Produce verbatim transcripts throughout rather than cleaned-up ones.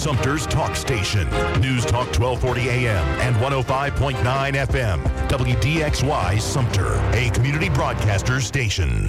Sumter's talk station. News Talk twelve forty A M and one oh five point nine F M. W D X Y Sumter, a community broadcaster station.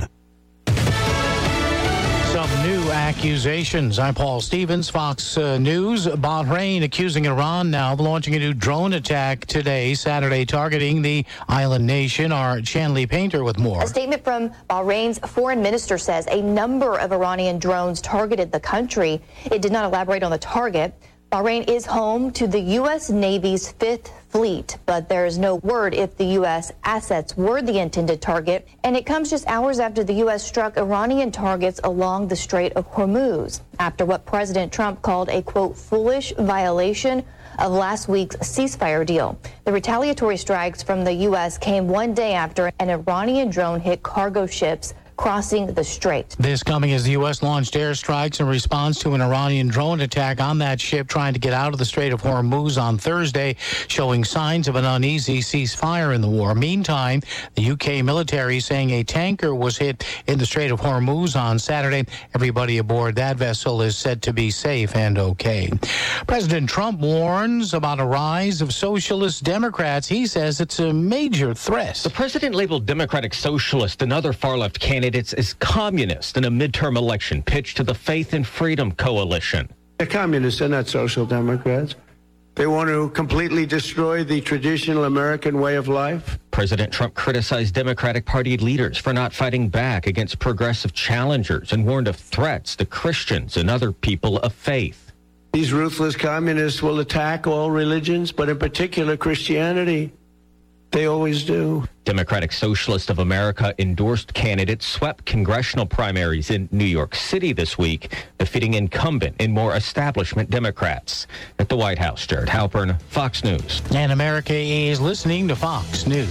Some new accusations. I'm Paul Stevens, Fox uh, News. Bahrain accusing Iran now of launching a new drone attack today, Saturday, targeting the island nation. Our Chanley Painter with more. A statement from Bahrain's foreign minister says a number of Iranian drones targeted the country. It did not elaborate on the target. Bahrain is home to the U S Navy's Fifth Fleet, but there is no word if the U S assets were the intended target, and it comes just hours after the U S struck Iranian targets along the Strait of Hormuz, after what President Trump called a, quote, foolish violation of last week's ceasefire deal. The retaliatory strikes from the U S came one day after an Iranian drone hit cargo ships crossing the strait. This coming as the U S launched airstrikes in response to an Iranian drone attack on that ship trying to get out of the Strait of Hormuz on Thursday, showing signs of an uneasy ceasefire in the war. Meantime, the U K military saying a tanker was hit in the Strait of Hormuz on Saturday. Everybody aboard that vessel is said to be safe and okay. President Trump warns about a rise of socialist Democrats. He says it's a major threat. The president labeled Democratic Socialist and other far-left candidates as communist in a midterm election pitch to the Faith and Freedom Coalition. They're communists, they're not social democrats. They want to completely destroy the traditional American way of life. President Trump criticized Democratic Party leaders for not fighting back against progressive challengers and warned of threats to Christians and other people of faith. These ruthless communists will attack all religions, but in particular Christianity. They always do. Democratic Socialist of America endorsed candidates swept congressional primaries in New York City this week, defeating incumbent and more establishment Democrats. At the White House, Jared Halpern, Fox News. And America is listening to Fox News.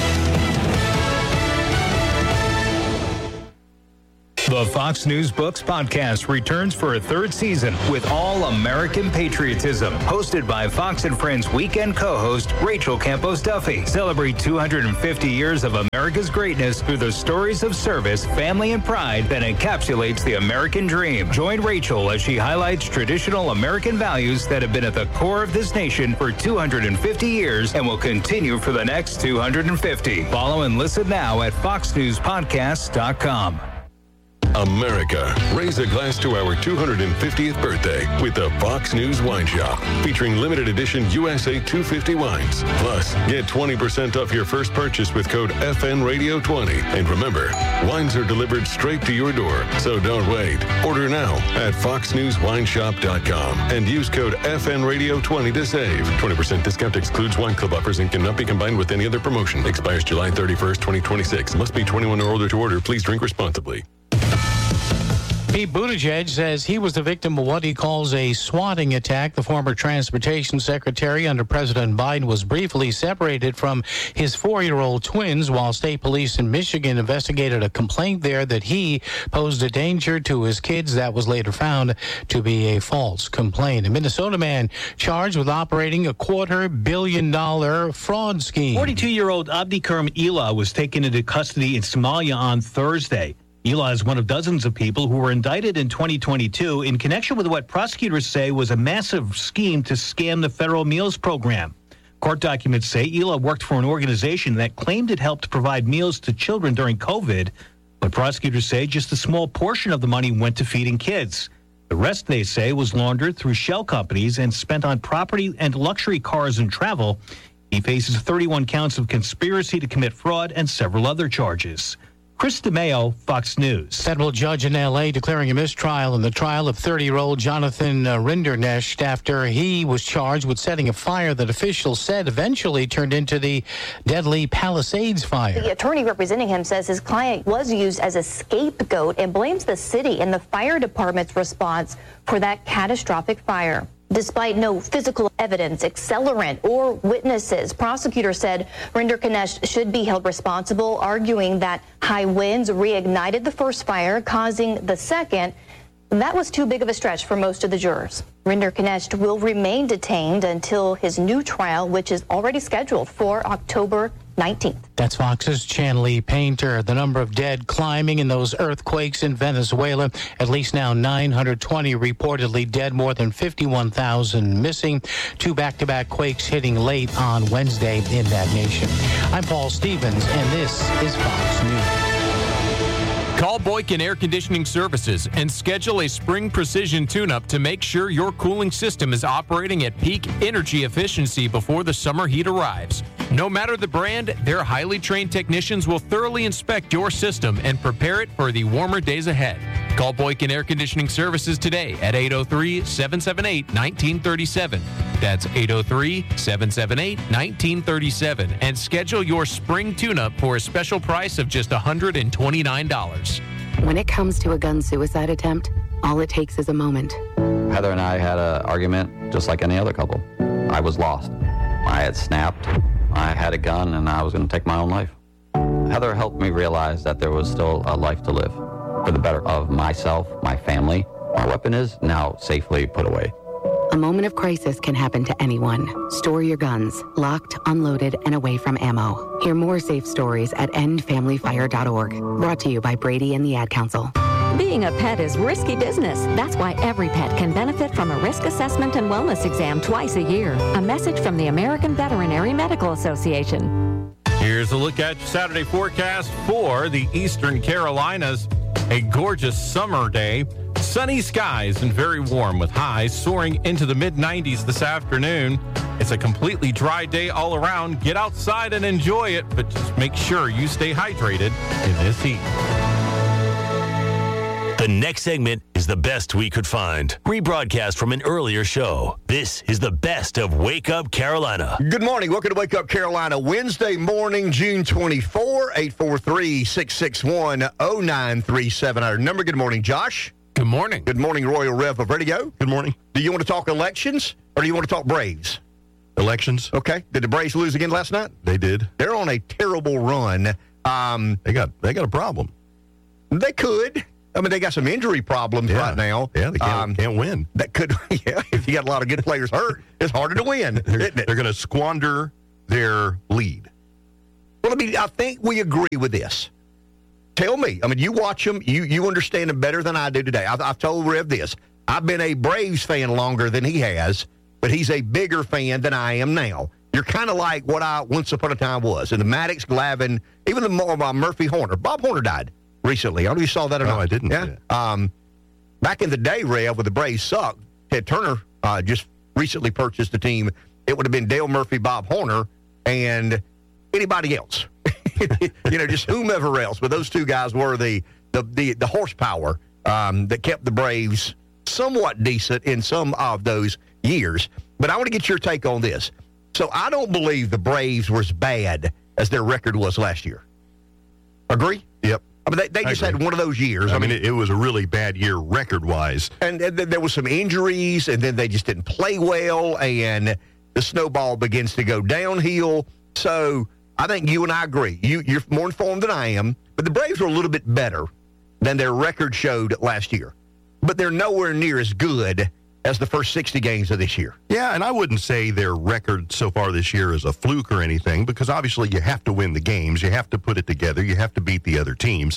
The Fox News Books podcast returns for a third season with all American patriotism. Hosted by Fox and Friends weekend co-host Rachel Campos Duffy. Celebrate two hundred fifty years of America's greatness through the stories of service, family, and pride that encapsulates the American dream. Join Rachel as she highlights traditional American values that have been at the core of this nation for two hundred fifty years and will continue for the next two hundred fifty. Follow and listen now at fox news podcast dot com. America, raise a glass to our two hundred fiftieth birthday with the Fox News Wine Shop, featuring limited edition U S A two fifty wines. Plus, get twenty percent off your first purchase with code F N Radio twenty. And remember, wines are delivered straight to your door, so don't wait. Order now at fox news wine shop dot com and use code F N Radio twenty to save. twenty percent discount excludes wine club offers and cannot be combined with any other promotion. Expires July thirty-first, twenty twenty-six. Must be twenty-one or older to order. Please drink responsibly. Pete Buttigieg says he was the victim of what he calls a swatting attack. The former transportation secretary under President Biden was briefly separated from his four-year-old twins while state police in Michigan investigated a complaint there that he posed a danger to his kids. That was later found to be a false complaint. A Minnesota man charged with operating a quarter billion dollar fraud scheme. forty-two-year-old Abdikerm Ela was taken into custody in Somalia on Thursday. Ela is one of dozens of people who were indicted in twenty twenty-two in connection with what prosecutors say was a massive scheme to scam the federal meals program. Court documents say Ela worked for an organization that claimed it helped provide meals to children during COVID, but prosecutors say just a small portion of the money went to feeding kids. The rest, they say, was laundered through shell companies and spent on property and luxury cars and travel. He faces thirty-one counts of conspiracy to commit fraud and several other charges. Chris DeMeo, Fox News. Federal judge in L A declaring a mistrial in the trial of thirty-year-old Jonathan uh, Rinderknecht after he was charged with setting a fire that officials said eventually turned into the deadly Palisades fire. The attorney representing him says his client was used as a scapegoat and blames the city and the fire department's response for that catastrophic fire. Despite no physical evidence, accelerant, or witnesses, prosecutors said Rinderknecht should be held responsible, arguing that high winds reignited the first fire, causing the second. That was too big of a stretch for most of the jurors. Rinderknecht will remain detained until his new trial, which is already scheduled for October nineteenth. That's Fox's Chanley Painter. The number of dead climbing in those earthquakes in Venezuela. At least now nine hundred twenty reportedly dead, more than fifty-one thousand missing. Two back-to-back quakes hitting late on Wednesday in that nation. I'm Paul Stevens, and this is Fox News. Call Boykin Air Conditioning Services and schedule a spring precision tune-up to make sure your cooling system is operating at peak energy efficiency before the summer heat arrives. No matter the brand, their highly trained technicians will thoroughly inspect your system and prepare it for the warmer days ahead. Call Boykin Air Conditioning Services today at eight oh three, seven seven eight, one nine three seven. That's eight oh three, seven seven eight, one nine three seven. And schedule your spring tune-up for a special price of just one hundred twenty-nine dollars. When it comes to a gun suicide attempt, all it takes is a moment. Heather and I had an argument just like any other couple. I was lost. I had snapped. I had a gun, and I was going to take my own life. Heather helped me realize that there was still a life to live for the better of myself, my family. My weapon is now safely put away. A moment of crisis can happen to anyone. Store your guns, locked, unloaded, and away from ammo. Hear more safe stories at end family fire dot org. Brought to you by Brady and the Ad Council. Being a pet is risky business. That's why every pet can benefit from a risk assessment and wellness exam twice a year. A message from the American Veterinary Medical Association. Here's a look at your Saturday forecast for the Eastern Carolinas. A gorgeous summer day. Sunny skies and very warm with highs soaring into the mid nineties this afternoon. It's a completely dry day all around. Get outside and enjoy it, but just make sure you stay hydrated in this heat. The next segment is the best we could find. Rebroadcast from an earlier show. This is the best of Wake Up Carolina. Good morning. Welcome to Wake Up Carolina. Wednesday morning, June twenty-fourth, eight four three, six six one, zero nine three seven. Our number. Good morning, Josh. Good morning. Good morning, Royal Rev of Radio. Good morning. Do you want to talk elections or do you want to talk Braves? Elections. Okay. Did the Braves lose again last night? They did. They're on a terrible run. Um, they got they got a problem. They could. I mean, they got some injury problems yeah. right now. Yeah, they can't, um, can't win. That could, yeah, if you got a lot of good players hurt, it's harder to win, they're, isn't it? They're going to squander their lead. Well, I mean, I think we agree with this. Tell me. I mean, you watch them. You you understand them better than I do today. I've, I've told Rev this. I've been a Braves fan longer than he has, but he's a bigger fan than I am now. You're kind of like what I once upon a time was. And the Maddox, Glavine, even the uh, Murphy Horner. Bob Horner died recently. I don't know if you saw that or no, not. I didn't. Yeah. Um, back in the day, Rev, when the Braves sucked, Ted Turner uh, just recently purchased the team. It would have been Dale Murphy, Bob Horner, and anybody else. you know, just whomever else. But those two guys were the the the, the horsepower um, that kept the Braves somewhat decent in some of those years. But I want to get your take on this. So I don't believe the Braves were as bad as their record was last year. Agree? Yep. I mean, they, they just had one of those years. I, I mean, mean, it, it was a really bad year record-wise. And, and then there was some injuries, and then they just didn't play well, and the snowball begins to go downhill. So I think you and I agree. You, you're more informed than I am, but the Braves are a little bit better than their record showed last year. But they're nowhere near as good as the first sixty games of this year. Yeah, and I wouldn't say their record so far this year is a fluke or anything, because obviously you have to win the games. You have to put it together. You have to beat the other teams.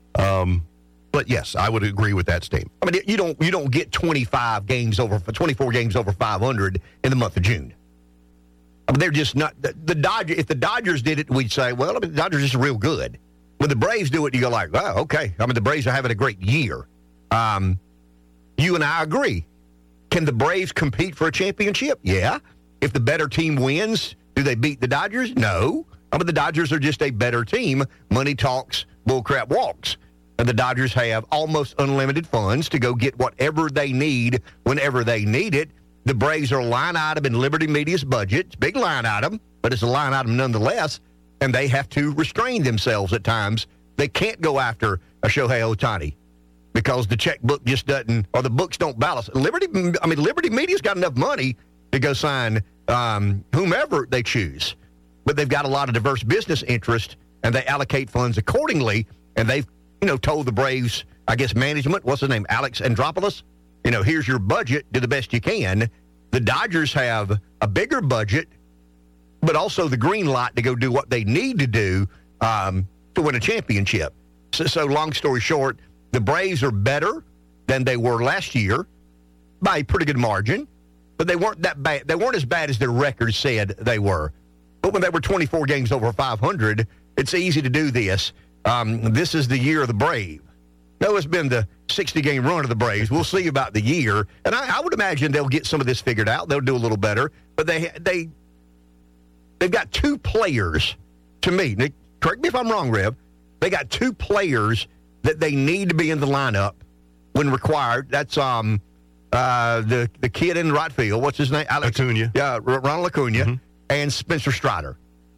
Um, but, yes, I would agree with that statement. I mean, you don't you don't get twenty-five games over, twenty-four games over five hundred in the month of June. I mean, they're just not the, the Dodgers. If the Dodgers did it, we'd say, well, I mean, the Dodgers are just real good. When the Braves do it, you go like, oh, okay. I mean, the Braves are having a great year. Um, you and I agree. Can the Braves compete for a championship? Yeah. If the better team wins, do they beat the Dodgers? No. I mean, the Dodgers are just a better team. Money talks, bullcrap walks. And the Dodgers have almost unlimited funds to go get whatever they need whenever they need it. The Braves are a line item in Liberty Media's budget. It's a big line item, but it's a line item nonetheless. And they have to restrain themselves at times. They can't go after a Shohei Ohtani because the checkbook just doesn't, or the books don't balance. Liberty, I mean, Liberty Media's got enough money to go sign um, whomever they choose. But they've got a lot of diverse business interest, and they allocate funds accordingly. And they've, you know, told the Braves, I guess, management, what's his name, Alex Andropoulos, you know, here's your budget, do the best you can. The Dodgers have a bigger budget, but also the green light to go do what they need to do um, to win a championship. So, so long story short, the Braves are better than they were last year by a pretty good margin, but they weren't that bad. They weren't as bad as their record said they were. But when they were twenty-four games over five hundred, it's easy to do this. Um, this is the year of the Brave. No, it's been the sixty-game run of the Braves. We'll see about the year. And I, I would imagine they'll get some of this figured out. They'll do a little better. But they, they, they've got two players, to me. Nick, correct me if I'm wrong, Rev. They got two players that they need to be in the lineup when required. That's um uh the the kid in right field. What's his name? Alex Acuna. Yeah, Ronald Acuna, mm-hmm. and Spencer Strider.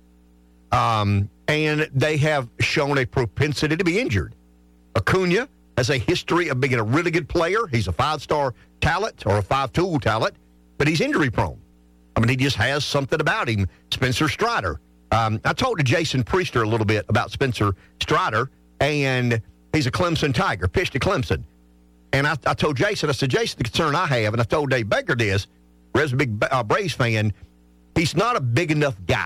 Um, and they have shown a propensity to be injured. Acuna has a history of being a really good player. He's a five-star talent or a five-tool talent, but he's injury-prone. I mean, he just has something about him. Spencer Strider. Um, I talked to Jason Priester a little bit about Spencer Strider, and he's a Clemson Tiger, pitched to Clemson. And I, I told Jason, I said, Jason, the concern I have, and I told Dave Baker this, Red's a big uh, Braves fan, he's not a big enough guy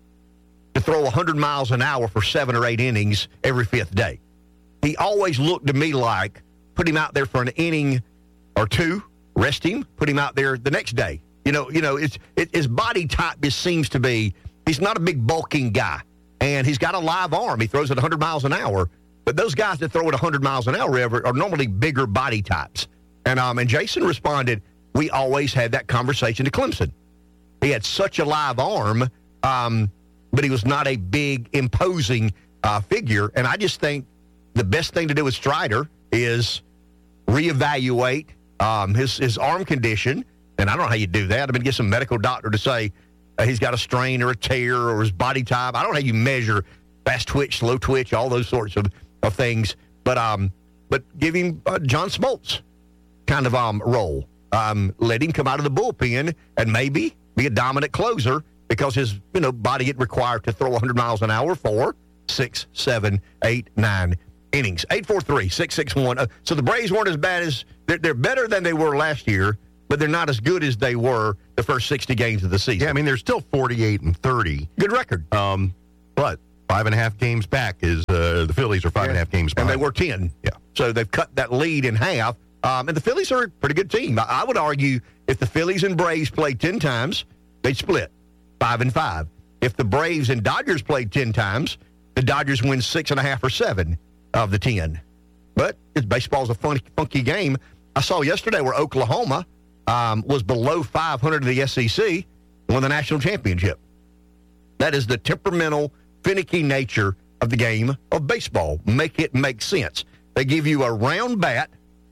to throw one hundred miles an hour for seven or eight innings every fifth day. He always looked to me like put him out there for an inning or two, rest him, put him out there the next day. You know, you know, it's it, his body type just seems to be, he's not a big bulking guy, and he's got a live arm. He throws at one hundred miles an hour, but those guys that throw at one hundred miles an hour are, are normally bigger body types. And um, and Jason responded, we always had that conversation to Clemson. He had such a live arm, um, but he was not a big, imposing uh, figure. And I just think the best thing to do with Strider is reevaluate um, his, his arm condition. And I don't know how you do that. I mean, get some medical doctor to say uh, he's got a strain or a tear or his body type. I don't know how you measure fast twitch, slow twitch, all those sorts of, of things. But um, but give him uh, John Smoltz kind of um role. Um, let him come out of the bullpen and maybe be a dominant closer because his you know body is required to throw one hundred miles an hour for six, seven, eight, nine innings. eight four three, six six one. Uh, so the Braves weren't as bad as they're, they're better than they were last year, but they're not as good as they were the first sixty games of the season. Yeah, I mean, they're still forty-eight and thirty. Good record. Um, but five and a half games back is uh, the Phillies are five yeah. and a half games back. And they were ten. Yeah. So they've cut that lead in half. Um, and the Phillies are a pretty good team. I, I would argue if the Phillies and Braves played ten times, they'd split five and five. If the Braves and Dodgers played ten times, the Dodgers win six and a half or seven of the ten. But it's, baseball's a funky, funky game. I saw yesterday where Oklahoma um, was below five hundred in the S E C and won the national championship. That is the temperamental, finicky nature of the game of baseball. Make it make sense. They give you a round bat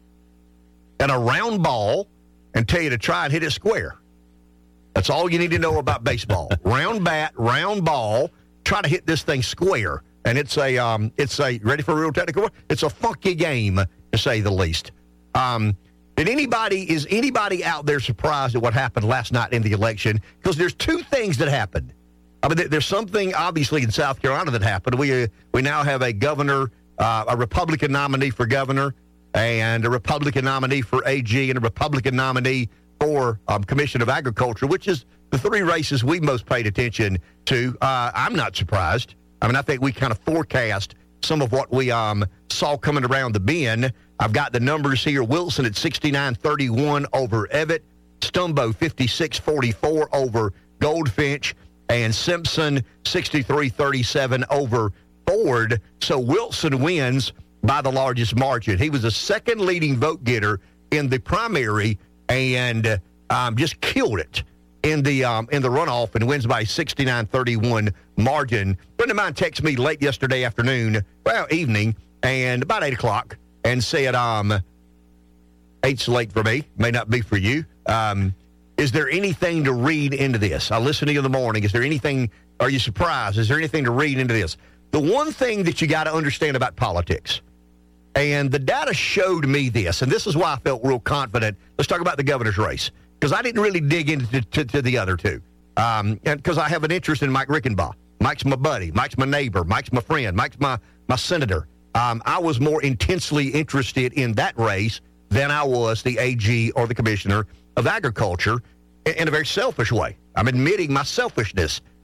and a round ball and tell you to try and hit it square. That's all you need to know about baseball. Round bat, round ball, try to hit this thing square. And it's a, um, it's a, ready for a real technical word? It's a funky game, to say the least. Um, did anybody, is anybody out there surprised at what happened last night in the election? Because there's two things that happened. I mean, there's something obviously in South Carolina that happened. We, uh, we now have a governor, uh, a Republican nominee for governor, and a Republican nominee for A G, and a Republican nominee for um, Commission of Agriculture, which is the three races we most paid attention to. Uh, I'm not surprised. I mean, I think we kind of forecast some of what we um, saw coming around the bend. I've got the numbers here. Wilson at sixty-nine thirty-one over Evatt, Stumbo fifty-six forty-four over Goldfinch, and Simpson sixty-three thirty-seven over Ford. So Wilson wins by the largest margin. He was the second leading vote getter in the primary and um, just killed it in the um, in the runoff and wins by sixty-nine thirty-one margin. A friend of mine texted me late yesterday afternoon, well, evening, and about eight o'clock, and said, um, eight's late for me, may not be for you. Um, is there anything to read into this? I listened to you in the morning. Is there anything, are you surprised? Is there anything to read into this? The one thing that you got to understand about politics, and the data showed me this, and this is why I felt real confident. Let's talk about the governor's race, because I didn't really dig into to, to the other two, um, and because I have an interest in Mike Rickenbaugh. Mike's my buddy. Mike's my neighbor. Mike's my friend. Mike's my, my senator. Um, I was more intensely interested in that race than I was the A G or the Commissioner of Agriculture in, in a very selfish way. I'm admitting my selfishness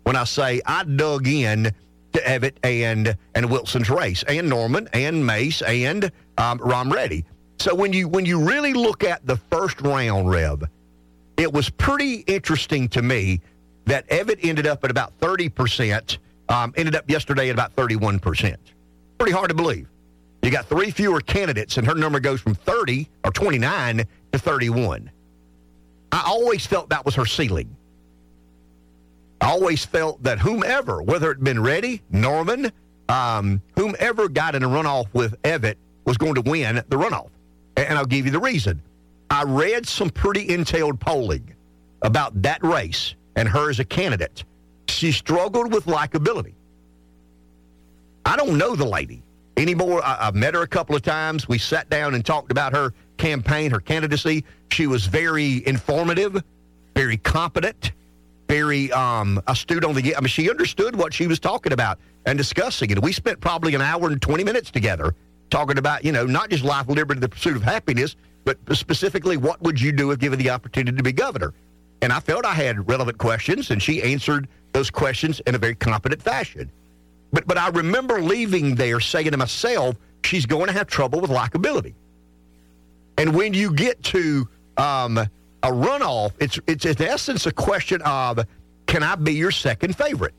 when I say I dug in to Evitt and and Wilson's race, and Norman and Mace and um, Ron Reddy. So when you when you really look at the first round, Rev, it was pretty interesting to me that Evitt ended up at about thirty percent, um, ended up yesterday at about thirty-one percent. Pretty hard to believe. You got three fewer candidates, and her number goes from thirty or twenty-nine to thirty-one. I always felt that was her ceiling. I always felt that whomever, whether it had been Reddy, Norman, um, whomever got in a runoff with Evitt was going to win the runoff. And I'll give you the reason. I read some pretty entailed polling about that race and her as a candidate. She struggled with likability. I don't know the lady anymore. I, I've met her a couple of times. We sat down and talked about her campaign, her candidacy. She was very informative, very competent, very um, astute on the... I mean, she understood what she was talking about and discussing it. We spent probably an hour and twenty minutes together talking about, you know, not just life, liberty, the pursuit of happiness, but specifically what would you do if given the opportunity to be governor? And I felt I had relevant questions, and she answered those questions in a very competent fashion. But but I remember leaving there saying to myself, she's going to have trouble with likability. And when you get to um, a runoff, it's it's in essence a question of, can I be your second favorite?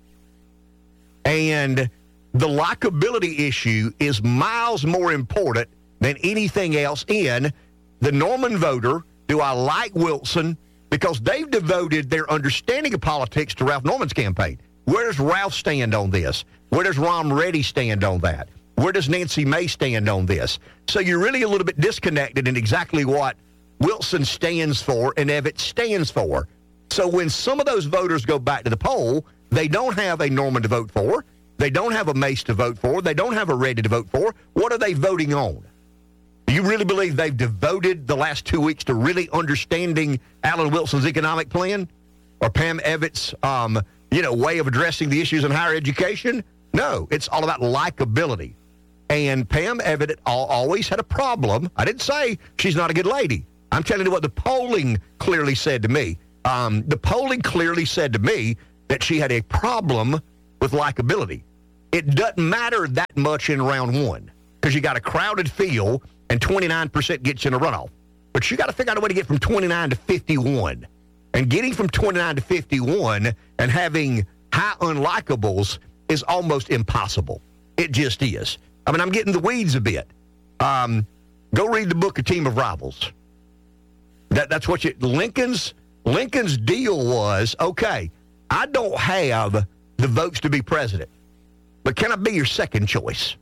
And the likability issue is miles more important than anything else in the Norman voter. Do I like Wilson? Because they've devoted their understanding of politics to Ralph Norman's campaign. Where does Ralph stand on this? Where does Ron Reddy stand on that? Where does Nancy May stand on this? So you're really a little bit disconnected in exactly what Wilson stands for and Evitt stands for. So when some of those voters go back to the poll, they don't have a Norman to vote for. They don't have a Mace to vote for. They don't have a Reddy to vote for. What are they voting on? Do you really believe they've devoted the last two weeks to really understanding Alan Wilson's economic plan or Pam Evitt's, um, you know, way of addressing the issues in higher education? No, it's all about likability. And Pam Evitt always had a problem. I didn't say she's not a good lady. I'm telling you what the polling clearly said to me. Um, the polling clearly said to me that she had a problem with likability. It doesn't matter that much in round one because you got a crowded field and twenty-nine percent gets you in a runoff. But you got to figure out a way to get from twenty-nine to fifty-one. And getting from twenty-nine to fifty-one and having high unlikables is almost impossible. It just is. I mean, I'm getting the weeds a bit. Um, go read the book, A Team of Rivals. That, that's what you... Lincoln's, Lincoln's deal was, okay, I don't have the votes to be president, but can I be your second choice?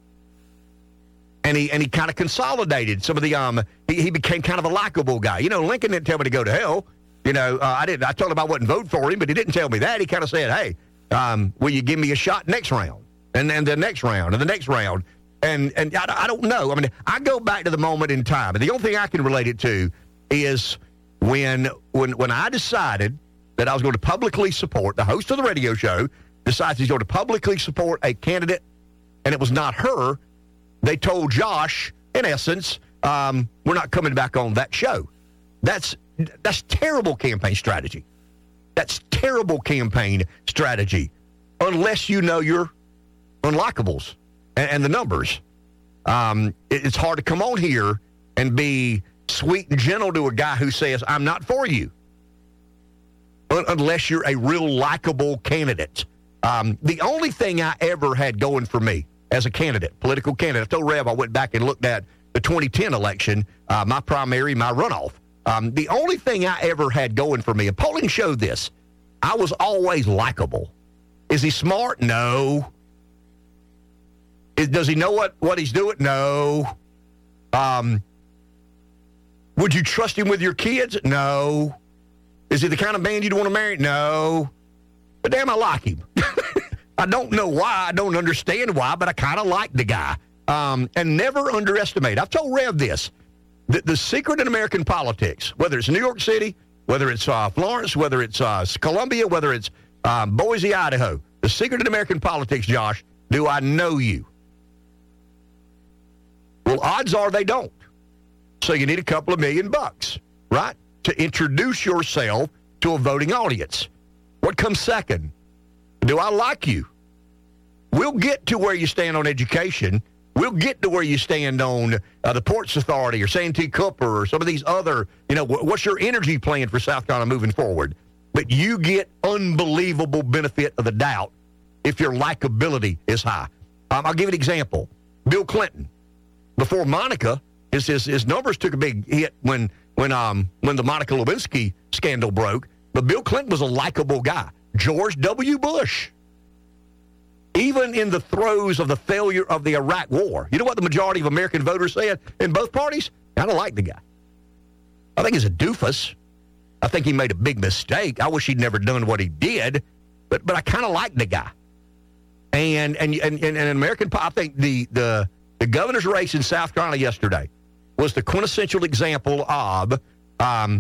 And he and he kind of consolidated some of the, um. He, he became kind of a likable guy. You know, Lincoln didn't tell me to go to hell. You know, uh, I didn't. I told him I wouldn't vote for him, but he didn't tell me that. He kind of said, hey, um, will you give me a shot next round? And then the next round, and the next round. And and I, I don't know. I mean, I go back to the moment in time. And the only thing I can relate it to is when when when I decided that I was going to publicly support, the host of the radio show decides he's going to publicly support a candidate, and it was not her. They told Josh, in essence, um, we're not coming back on that show. That's that's terrible campaign strategy. That's terrible campaign strategy, unless you know your unlikables and, and the numbers. Um, it, it's hard to come on here and be sweet and gentle to a guy who says, I'm not for you, un- unless you're a real likable candidate. Um, the only thing I ever had going for me as a candidate, political candidate, I told Rev I went back and looked at the twenty ten election, uh, my primary, my runoff. Um, the only thing I ever had going for me, and polling showed this, I was always likable. Is he smart? No. Is, does he know what, what he's doing? No. Um, would you trust him with your kids? No. Is he the kind of man you'd want to marry? No. But damn, I like him. I don't know why. I don't understand why, but I kind of like the guy. Um, and never underestimate. I've told Rev this. The, the secret in American politics, whether it's New York City, whether it's uh, Florence, whether it's uh, Columbia, whether it's um, Boise, Idaho, the secret in American politics, Josh, do I know you? Well, odds are they don't. So you need a couple of million bucks, right, to introduce yourself to a voting audience. What comes second? Do I like you? We'll get to where you stand on education. We'll get to where you stand on uh, the Ports Authority or Santee Cooper or some of these other, you know, what's your energy plan for South Carolina moving forward? But you get unbelievable benefit of the doubt if your likability is high. Um, I'll give you an example. Bill Clinton, before Monica, his, his, his numbers took a big hit when when um when the Monica Lewinsky scandal broke. But Bill Clinton was a likable guy. George W. Bush, even in the throes of the failure of the Iraq War, you know what the majority of American voters said in both parties? I don't like the guy. I think he's a doofus. I think he made a big mistake. I wish he'd never done what he did, but but I kind of like the guy. And and and and, and American, I think the the the governor's race in South Carolina yesterday was the quintessential example of um,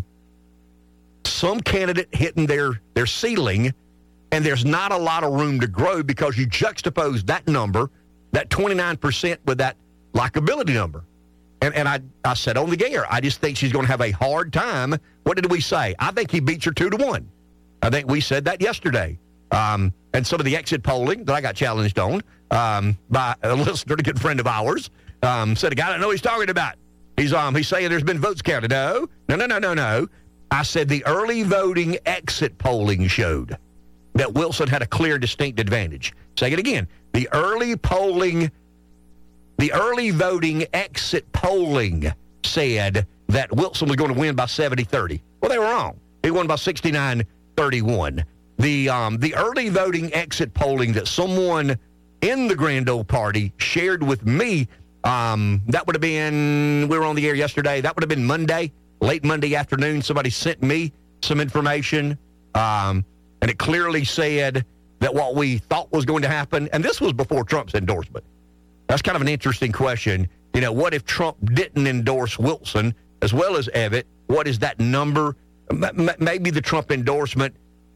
some candidate hitting their their ceiling, and there's not a lot of room to grow because you juxtapose that number, that twenty-nine percent, with that likability number. And and I, I said on the air, I just think she's going to have a hard time. What did we say? I think he beats her two to one. I think we said that yesterday. Um, and some of the exit polling that I got challenged on um, by a listener, a good friend of ours, um, said a guy I don't know what he's talking about. He's um he's saying there's been votes counted. No, no, no, no, no, no. I said the early voting exit polling showed that Wilson had a clear, distinct advantage. Say it again. The early polling, the early voting exit polling said that Wilson was going to win by seventy thirty. Well, they were wrong. He won by sixty-nine thirty-one. The um the early voting exit polling that someone in the Grand Ole Party shared with me, um, that would have been, we were on the air yesterday, that would have been Monday, late Monday afternoon. Somebody sent me some information, um, and it clearly said that what we thought was going to happen, and this was before Trump's endorsement. That's kind of an interesting question. You know, what if Trump didn't endorse Wilson as well as Evatt? What is that number? M- maybe the Trump endorsement,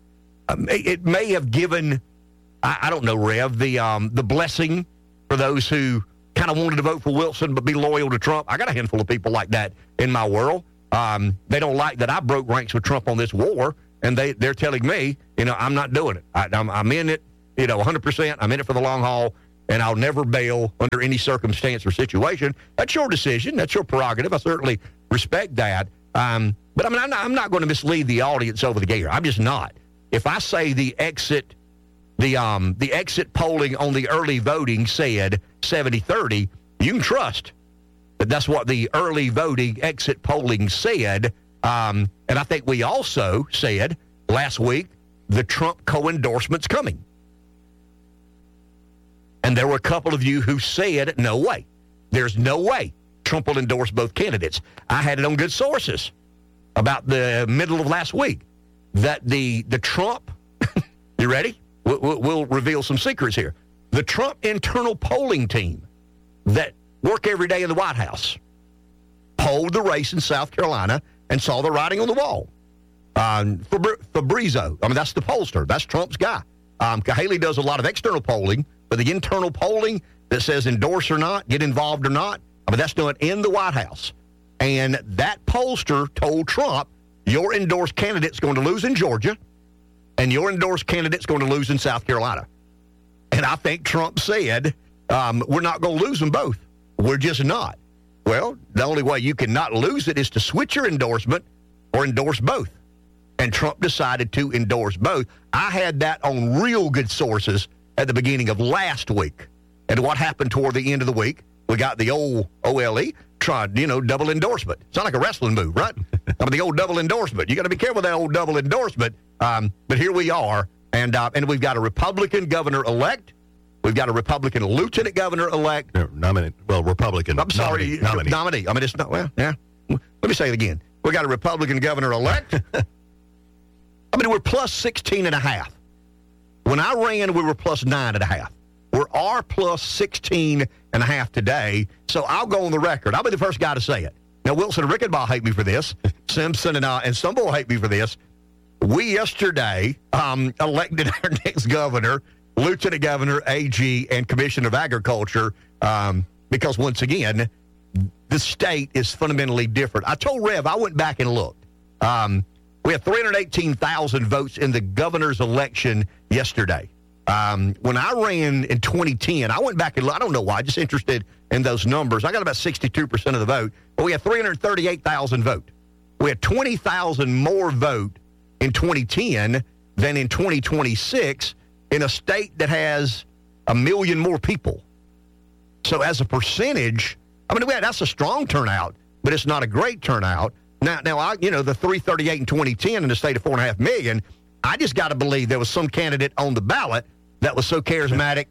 um, it may have given, I, I don't know, Rev, the um, the blessing for those who kind of wanted to vote for Wilson but be loyal to Trump. I got a handful of people like that in my world. Um, they don't like that I broke ranks with Trump on this war, and they, they're telling me, you know, I'm not doing it. I, I'm, I'm in it, you know, one hundred percent. I'm in it for the long haul, and I'll never bail under any circumstance or situation. That's your decision. That's your prerogative. I certainly respect that. Um, but, I mean, I'm not, I'm not going to mislead the audience over the air. I'm just not. If I say the exit the um, the exit polling on the early voting said seventy thirty, you can trust that that's what the early voting exit polling said. Um, and I think we also said last week the Trump co-endorsement's coming. And there were a couple of you who said, no way. There's no way Trump will endorse both candidates. I had it on good sources about the middle of last week that the, the Trump, you ready? We'll, we'll reveal some secrets here. The Trump internal polling team that work every day in the White House polled the race in South Carolina and saw the writing on the wall. Um, Fabrizio, I mean, that's the pollster. That's Trump's guy. Um, Haley does a lot of external polling, but the internal polling that says endorse or not, get involved or not, I mean, that's done in the White House. And that pollster told Trump, your endorsed candidate's going to lose in Georgia, and your endorsed candidate's going to lose in South Carolina. And I think Trump said, um, we're not going to lose them both. We're just not. Well, the only way you can not lose it is to switch your endorsement or endorse both. And Trump decided to endorse both. I had that on real good sources at the beginning of last week. And what happened toward the end of the week, we got the old O L E, tried, you know, double endorsement. Sound like a wrestling move, right? I mean, the old double endorsement. You got to be careful with that old double endorsement. Um, but here we are, and uh, and we've got a Republican governor-elect. We've got a Republican lieutenant governor-elect. No, nominate, well, Republican. I'm sorry, nominee. Nominee. nominee. I mean, it's not, well, yeah. Let me say it again. We got a Republican governor-elect. I mean, we're plus sixteen and a half. When I ran, we were plus nine and a half. We are plus sixteen and a half today, so I'll go on the record. I'll be the first guy to say it. Now, Wilson and Rickenbaugh hate me for this. Simpson and, uh, and Stumble hate me for this. We yesterday um, elected our next governor, lieutenant governor, A G, and commissioner of agriculture um, because, once again, the state is fundamentally different. I told Rev, I went back and looked. Um, we had three hundred eighteen thousand votes in the governor's election yesterday. Um, when I ran in twenty ten, I went back and I don't know why, just interested in those numbers. I got about sixty-two percent of the vote, but we had three hundred thirty-eight thousand vote. We had twenty thousand more vote in twenty ten than in twenty twenty-six in a state that has a million more people. So as a percentage, I mean, that's a strong turnout, but it's not a great turnout. Now, now I, you know, the three thirty-eight in twenty ten in a state of four and a half million, I just got to believe there was some candidate on the ballot that was so charismatic,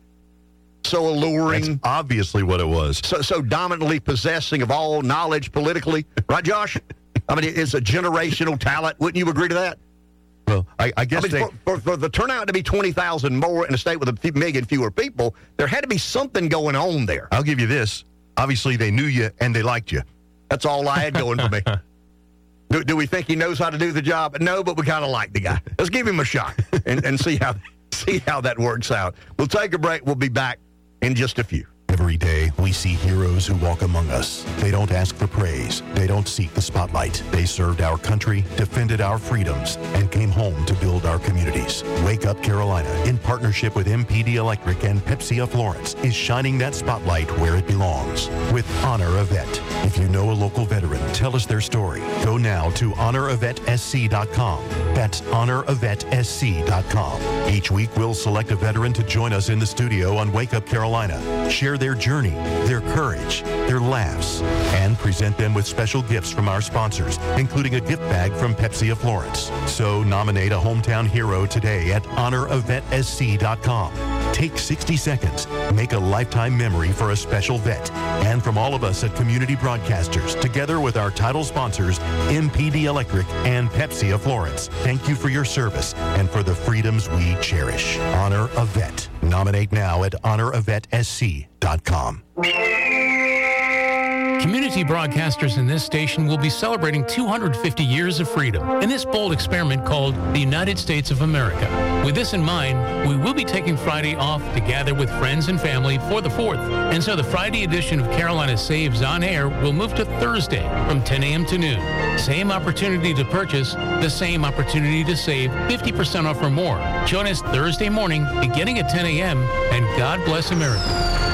so alluring. That's obviously what it was. So, so dominantly possessing of all knowledge politically. Right, Josh? I mean, it's a generational talent. Wouldn't you agree to that? Well, I, I guess I mean, they, for, for, for the turnout to be twenty thousand more in a state with a million fewer people, there had to be something going on there. I'll give you this. Obviously, they knew you and they liked you. That's all I had going for me. Do, do we think he knows how to do the job? No, but we kind of like the guy. Let's give him a shot and, and see how see how that works out. We'll take a break. We'll be back in just a few. Every day, we see heroes who walk among us. They don't ask for praise. They don't seek the spotlight. They served our country, defended our freedoms, and came home to build our communities. Wake Up Carolina, in partnership with M P D Electric and Pepsi of Florence, is shining that spotlight where it belongs with Honor a Vet. If you know a local veteran, tell us their story. Go now to honor a vet s c dot com. That's honor a vet s c dot com. Each week, we'll select a veteran to join us in the studio on Wake Up Carolina. Share their journey, their courage, their laughs, and present them with special gifts from our sponsors, including a gift bag from Pepsi of Florence. So nominate a hometown hero today at honor a vet s c dot com. Take sixty seconds. Make a lifetime memory for a special vet. And from all of us at Community Broadcasters, together with our title sponsors, M P D Electric and Pepsi of Florence, thank you for your service and for the freedoms we cherish. Honor a Vet. Nominate now at honor a vet s c dot com. Community broadcasters in this station will be celebrating two hundred fifty years of freedom in this bold experiment called the United States of America. With this in mind, we will be taking Friday off to gather with friends and family for the fourth. And so the Friday edition of Carolina Saves on Air will move to Thursday from ten a.m. to noon. Same opportunity to purchase, the same opportunity to save fifty percent off or more. Join us Thursday morning beginning at ten a.m. and God bless America.